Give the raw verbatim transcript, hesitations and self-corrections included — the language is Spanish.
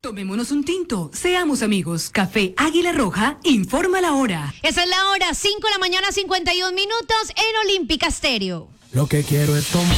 Tomémonos un tinto, seamos amigos. Café Águila Roja, informa la hora. Esa es la hora, cinco de la mañana, cincuenta y un minutos en Olímpica Estéreo. Lo que quiero es tomar.